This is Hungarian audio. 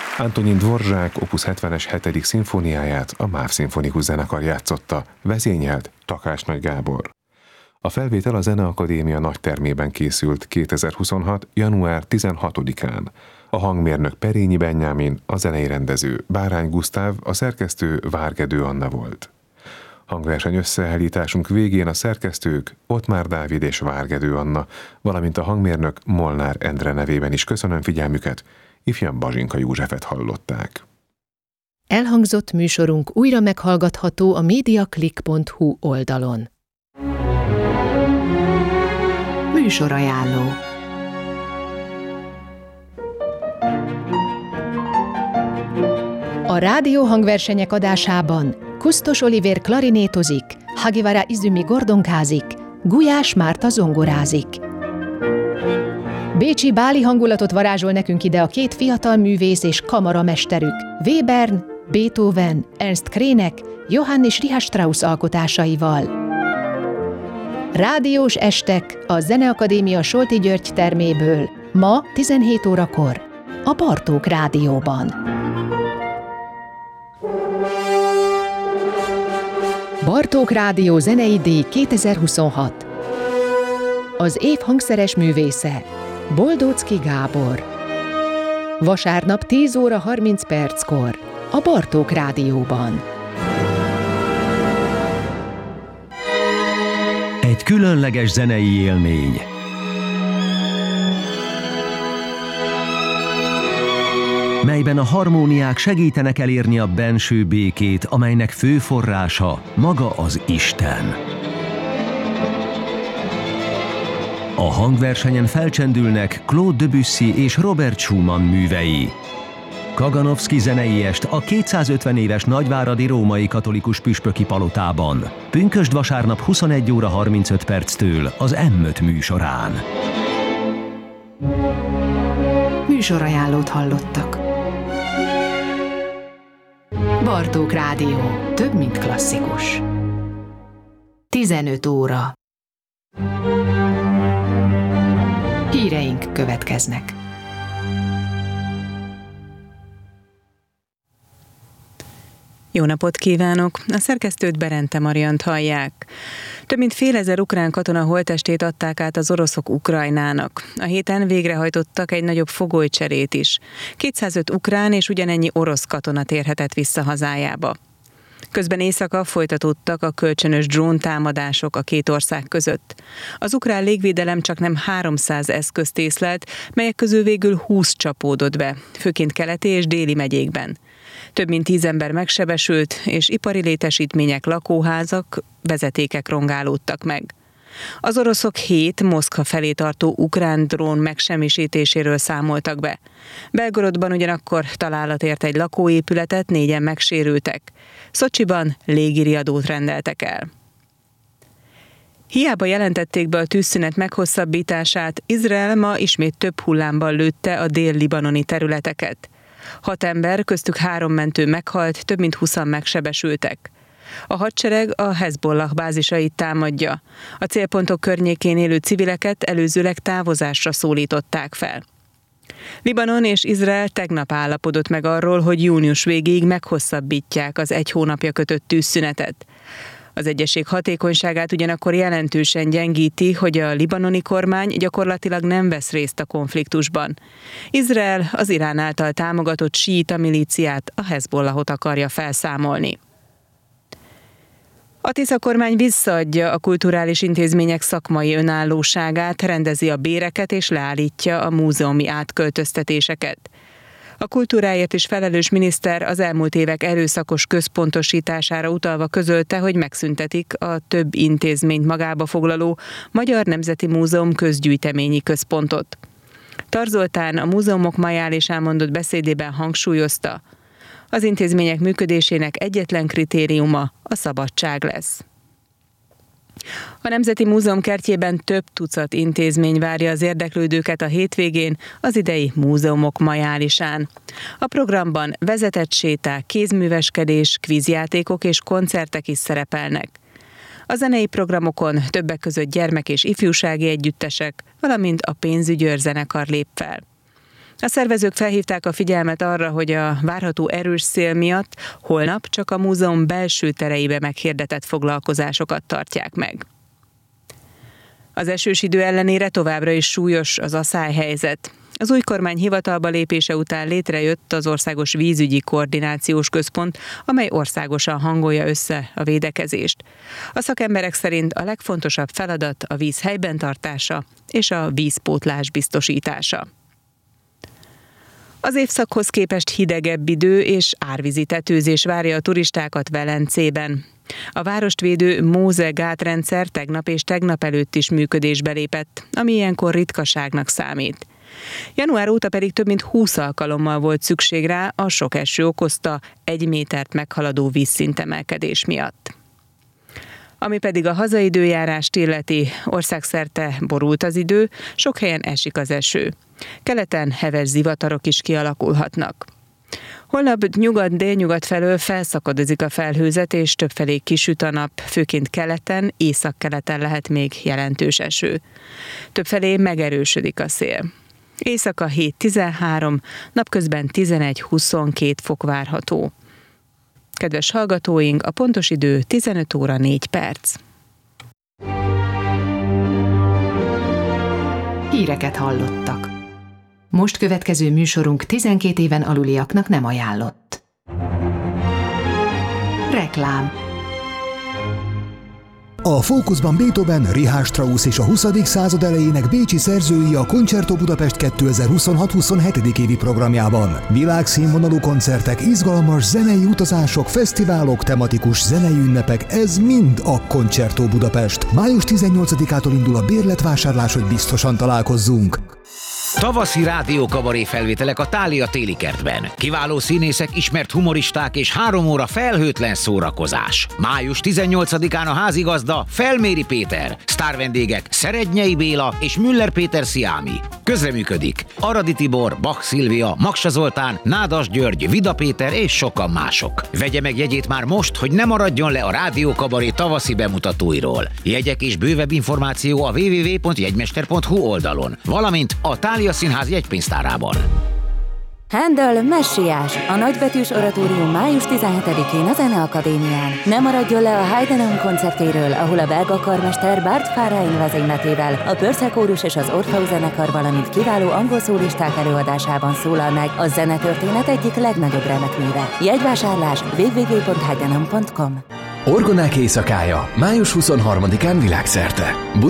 Antonin Dvorzsák Opus 70-es 7. szimfóniáját a MÁV szimfonikus zenekar játszotta, vezényelt Takács Nagy Gábor. A felvétel a Zeneakadémia nagytermében készült 2026. január 16-án. A hangmérnök Perényi Benyámin, a zenei rendező Bárány Gusztáv, a szerkesztő Várgedő Anna volt. Hangverseny összeállításunk végén a szerkesztők Ottmár Dávid és Várgedő Anna, valamint a hangmérnök Molnár Endre nevében is köszönöm figyelmüket, ifjabb Bazsinka Józsefet hallották. Elhangzott műsorunk újra meghallgatható a mediaclick.hu oldalon. Műsorajánló. A rádió hangversenyek adásában Kusztos Olivér klarinétozik, Hagivara Izumi gordonkázik, Gulyás Márta zongorázik. Bécsi báli hangulatot varázsol nekünk ide a két fiatal művész és kamaramesterük, Webern, Beethoven, Ernst Krének, Johann és Richard Strauss alkotásaival. Rádiós estek a Zeneakadémia Solti György terméből, ma 17 órakor, a Bartók Rádióban. Bartók Rádió zenei díj 2026. Az év hangszeres művésze Boldóczky Gábor. Vasárnap 10 óra 30 perckor a Bartók Rádióban. Egy különleges zenei élmény. Melyben a harmóniák segítenek elérni a benső békét, amelynek fő forrása maga az Isten. A hangversenyen felcsendülnek Claude Debussy és Robert Schumann művei. Kaganovszky zenei est a 250 éves nagyváradi római katolikus püspöki palotában. Pünkösd vasárnap 21 óra 35 perctől az M5 műsorán. Műsorajánlót hallottak. Bartók Rádió. Több, mint klasszikus. 15 óra. Híreink következnek. Jó napot kívánok! A szerkesztőt Berente Mariant hallják. Több mint fél ezer ukrán katona holttestét adták át az oroszok Ukrajnának. A héten végrehajtottak egy nagyobb fogolycserét is. 205 ukrán és ugyanennyi orosz katona térhetett vissza hazájába. Közben éjszaka folytatódtak a kölcsönös dróntámadások a két ország között. Az ukrán légvédelem csaknem 300 eszközt észlelt, melyek közül végül 20 csapódott be, főként keleti és déli megyékben. Több mint 10 ember megsebesült, és ipari létesítmények, lakóházak, vezetékek rongálódtak meg. Az oroszok 7 Moszkva felé tartó ukrán drón megsemmisítéséről számoltak be. Belgorodban ugyanakkor találat ért egy lakóépületet, 4-en megsérültek. Szocsiban légiriadót rendeltek el. Hiába jelentették be a tűzszünet meghosszabbítását, Izrael ma ismét több hullámban lőtte a dél-libanoni területeket. 6 ember, köztük 3 mentő meghalt, több mint 20-an megsebesültek. A hadsereg a Hezbollah bázisait támadja. A célpontok környékén élő civileket előzőleg távozásra szólították fel. Libanon és Izrael tegnap állapodott meg arról, hogy június végéig meghosszabbítják az 1 hónapja kötött tűzszünetet. Az egyezség hatékonyságát ugyanakkor jelentősen gyengíti, hogy a libanoni kormány gyakorlatilag nem vesz részt a konfliktusban. Izrael az Irán által támogatott síita milíciát, a Hezbollahot akarja felszámolni. A Tisza kormány visszaadja a kulturális intézmények szakmai önállóságát, rendezi a béreket és leállítja a múzeumi átköltöztetéseket. A kultúráért is felelős miniszter az elmúlt évek erőszakos központosítására utalva közölte, hogy megszüntetik a több intézményt magába foglaló Magyar Nemzeti Múzeum közgyűjteményi központot. Tar Zoltán a múzeumok majálésán mondott beszédében hangsúlyozta, az intézmények működésének egyetlen kritériuma a szabadság lesz. A Nemzeti Múzeum kertjében több tucat intézmény várja az érdeklődőket a hétvégén az idei múzeumok majálisán. A programban vezetett séták, kézműveskedés, kvízjátékok és koncertek is szerepelnek. A zenei programokon többek között gyermek- és ifjúsági együttesek, valamint a Pénzügyőr zenekar lép fel. A szervezők felhívták a figyelmet arra, hogy a várható erős szél miatt holnap csak a múzeum belső tereibe meghirdetett foglalkozásokat tartják meg. Az esős idő ellenére továbbra is súlyos az aszályhelyzet. Az új kormány hivatalba lépése után létrejött az Országos Vízügyi Koordinációs Központ, amely országosan hangolja össze a védekezést. A szakemberek szerint a legfontosabb feladat a víz helyben tartása és a vízpótlás biztosítása. Az évszakhoz képest hidegebb idő és árvízi tetőzés várja a turistákat Velencében. A várost védő Móze gátrendszer tegnap és tegnap előtt is működésbe lépett, ami ilyenkor ritkaságnak számít. Január óta pedig több mint 20 alkalommal volt szükség rá a sok eső okozta 1 métert meghaladó vízszintemelkedés miatt. Ami pedig a hazai időjárást illeti, országszerte borult az idő, sok helyen esik az eső. Keleten heves zivatarok is kialakulhatnak. Holnap nyugat-délnyugat felől felszakadozik a felhőzet, és többfelé kisüt a nap, főként keleten, északkeleten lehet még jelentős eső. Többfelé megerősödik a szél. Éjszaka 7-13, napközben 11-22 fok várható. Kedves hallgatóink, a pontos idő 15 óra 4 perc. Híreket hallottak. Most következő műsorunk 12 éven aluliaknak nem ajánlott. Reklám. A fókuszban Beethoven, Richard Strauss és a 20. század elejének bécsi szerzői a Concerto Budapest 2026-27. évi programjában. Világszínvonalú koncertek, izgalmas zenei utazások, fesztiválok, tematikus zenei ünnepek, ez mind a Concerto Budapest. Május 18-ától indul a bérletvásárlás, hogy biztosan találkozzunk. Tavaszi rádiókabaré felvételek a Thália téli kertben. Kiváló színészek, ismert humoristák és 3 óra felhőtlen szórakozás. Május 18-án a házigazda Felméri Péter, sztárvendégek Szerednyei Béla és Müller Péter Sziámi. Közreműködik Aradi Tibor, Bach Szilvia, Maksa Zoltán, Nádas György, Vida Péter és sokan mások. Vegye meg jegyét már most, hogy ne maradjon le a rádiókabaré tavaszi bemutatóiról. Jegyek és bővebb információ a www.jegymester.hu oldalon, valamint a Thália Színház jegypénztárában. Handel Messiás, a nagybetűs oratórium május 17-én a Zeneakadémián. Ne maradjon le a Haydn koncertjéről, ahol a belga karmester Bart Fárain vezényletével a Pörsze kórus és az Orpheus zenekar, valamint kiváló angol szólisták előadásában szólal meg a zenetörténet egyik legnagyobb remekműve. Jegyvásárlás www.haydn.com. Orgonák éjszakája május 23-án világszerte.